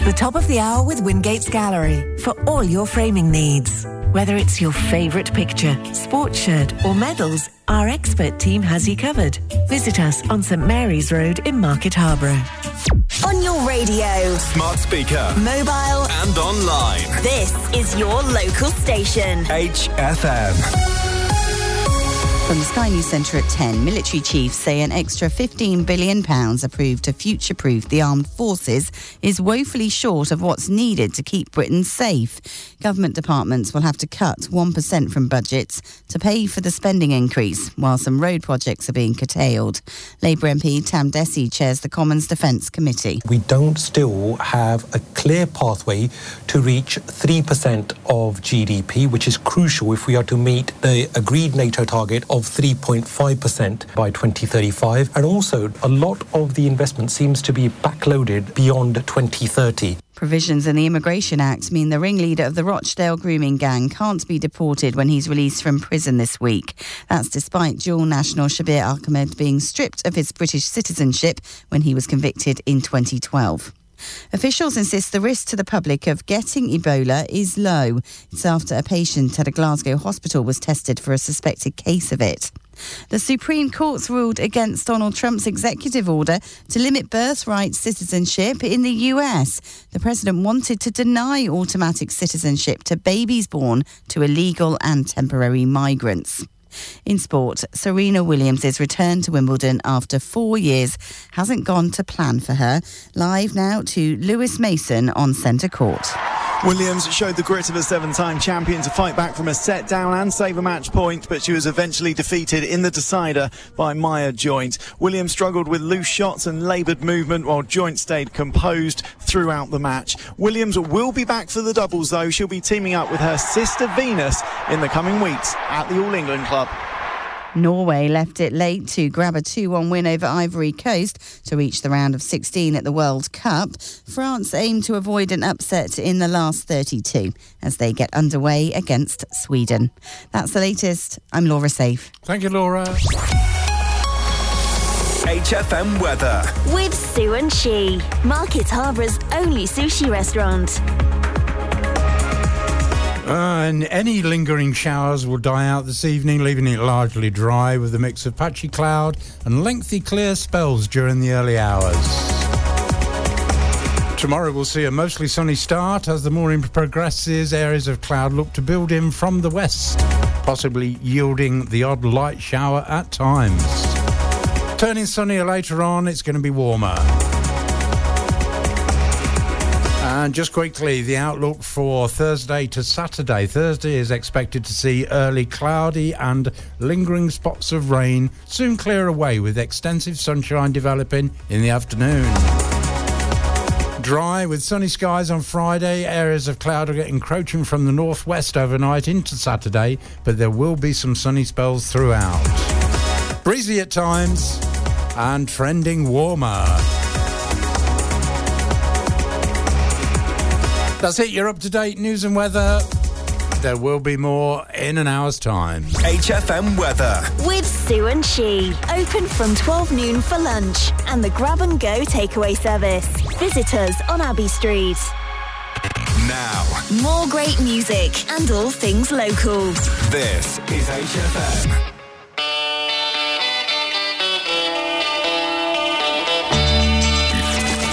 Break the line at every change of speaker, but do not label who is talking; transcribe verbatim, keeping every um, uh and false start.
The top of the hour with Wingate's Gallery for all your framing needs. Whether it's your favourite picture, sports shirt or medals, our expert team has you covered. Visit us on St Mary's Road in Market Harborough.
On your radio,
smart speaker,
mobile
and online.
This is your local station.
H F M.
From the Sky News Centre at ten, military chiefs say an extra fifteen billion pounds approved to future-proof the armed forces is woefully short of what's needed to keep Britain safe. Government departments will have to cut one percent from budgets to pay for the spending increase, while some road projects are being curtailed. Labour M P Tam Desi chairs the Commons Defence Committee.
We don't still have a clear pathway to reach three percent of G D P, which is crucial if we are to meet the agreed NATO target of three point five percent by twenty thirty-five. And also, a lot of the investment seems to be backloaded beyond twenty thirty.
Provisions in the Immigration Act mean the ringleader of the Rochdale grooming gang can't be deported when he's released from prison this week. That's despite dual national Shabir Ahmed being stripped of his British citizenship when he was convicted in twenty twelve. Officials insist the risk to the public of getting Ebola is low. It's after a patient at a Glasgow hospital was tested for a suspected case of it. The Supreme Court's ruled against Donald Trump's executive order to limit birthright citizenship in the U S. The president wanted to deny automatic citizenship to babies born to illegal and temporary migrants. In sport, Serena Williams' return to Wimbledon after four years hasn't gone to plan for her. Live now to Lewis Mason on centre court.
Williams showed the grit of a seven-time champion to fight back from a set down and save a match point, but she was eventually defeated in the decider by Maya Joint. Williams struggled with loose shots and laboured movement while Joint stayed composed throughout the match. Williams will be back for the doubles though. She'll be teaming up with her sister Venus in the coming weeks at the All England Club.
Norway left it late to grab a two one win over Ivory Coast to reach the round of sixteen at the World Cup. France aim to avoid an upset in the last thirty-two as they get underway against Sweden. That's the latest. I'm Laura Safe.
Thank you, Laura.
H F M weather.
With Sue and She, Market Harbour's only sushi restaurant.
Uh, and any lingering showers will die out this evening, leaving it largely dry with a mix of patchy cloud and lengthy clear spells during the early hours. Tomorrow we'll see a mostly sunny start. As the morning progresses, areas of cloud look to build in from the west, possibly yielding the odd light shower at times. Turning sunnier later on, it's going to be warmer. And just quickly, the outlook for Thursday to Saturday. Thursday is expected to see early cloudy and lingering spots of rain, soon clear away with extensive sunshine developing in the afternoon. Dry with sunny skies on Friday. Areas of cloud are encroaching from the northwest overnight into Saturday, but there will be some sunny spells throughout. Breezy at times and trending warmer. That's it, you're up-to-date news and weather. There will be more in an hour's time.
H F M weather.
With Sue and She. Open from twelve noon for lunch and the grab-and-go takeaway service. Visit us on Abbey Street.
Now.
More great music and all things local.
This is H F M.